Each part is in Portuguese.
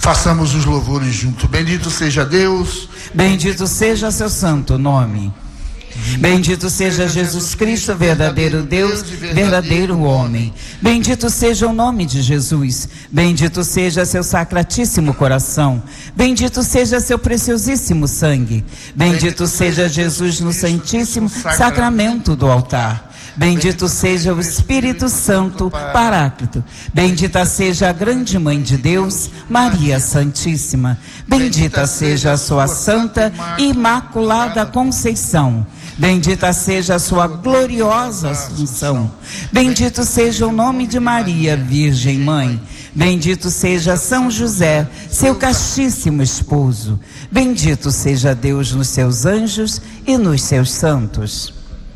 Façamos os louvores juntos. Bendito seja Deus. Bendito seja seu santo nome. Bendito seja Jesus Cristo, verdadeiro Deus, verdadeiro homem. Bendito seja o nome de Jesus. Bendito seja seu sacratíssimo coração. Bendito seja seu preciosíssimo sangue. Bendito seja Jesus no santíssimo sacramento do altar. Bendito seja o Espírito Santo, Paráclito. Bendita seja a grande Mãe de Deus, Maria Santíssima. Bendita seja a sua Santa e Imaculada Conceição. Bendita seja a sua gloriosa Assunção. Bendito seja o nome de Maria, Virgem Mãe. Bendito seja São José, seu castíssimo esposo. Bendito seja Deus nos seus anjos e nos seus santos.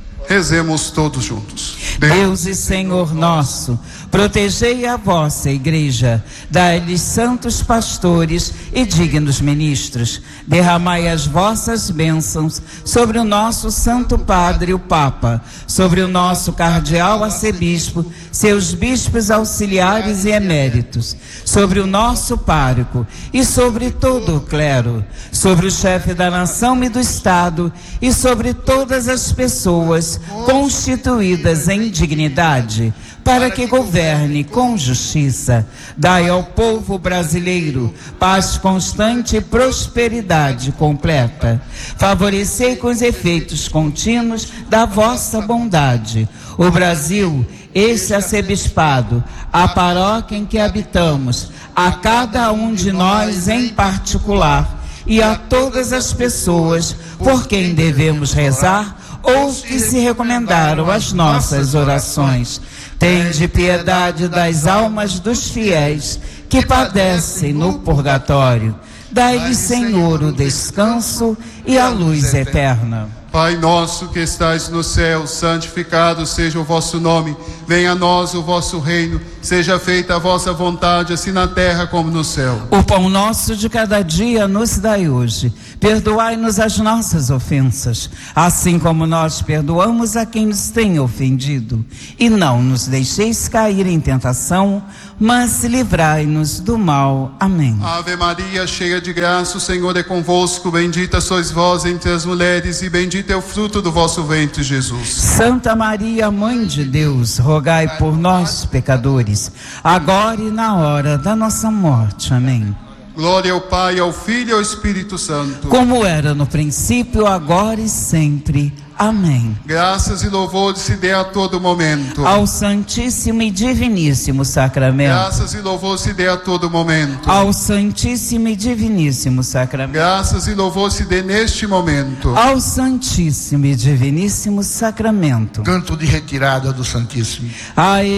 Rezemos todos juntos. Deus e Senhor nosso, protegei a vossa igreja, dai-lhes santos pastores e dignos ministros, derramai as vossas bênçãos sobre o nosso Santo Padre, o Papa, sobre o nosso cardeal arcebispo, seus bispos auxiliares e eméritos, sobre o nosso pároco e sobre todo o clero, sobre o chefe da nação e do Estado e sobre todas as pessoas constituídas em dignidade, para que governe com justiça. Dai ao povo brasileiro paz constante e prosperidade completa. Favorecei com os efeitos contínuos da vossa bondade o Brasil, este arcebispado, a paróquia em que habitamos, a cada um de nós em particular e a todas as pessoas por quem devemos rezar ou que se recomendaram as nossas orações. Tende piedade das almas dos fiéis que padecem no purgatório. Dai-lhes, Senhor, o descanso e a luz eterna. Pai nosso que estais no céu, santificado seja o vosso nome. Venha a nós o vosso reino. Seja feita a vossa vontade, assim na terra como no céu. O pão nosso de cada dia nos dai hoje. Perdoai-nos as nossas ofensas, assim como nós perdoamos a quem nos tem ofendido. E não nos deixeis cair em tentação, mas livrai-nos do mal. Amém. Ave Maria, cheia de graça, o Senhor é convosco. Bendita sois vós entre as mulheres e bendito é o fruto do vosso ventre, Jesus. Santa Maria, Mãe de Deus, rogai por nós, pecadores, agora e na hora da nossa morte. Amém. Glória ao Pai, ao Filho e ao Espírito Santo. Como era no princípio, agora e sempre. Amém. Graças e louvores se dê a todo momento ao Santíssimo e Diviníssimo Sacramento. Graças e louvores se dê a todo momento ao Santíssimo e Diviníssimo Sacramento. Graças e louvores se dê neste momento ao Santíssimo e Diviníssimo Sacramento. Canto de retirada do Santíssimo. A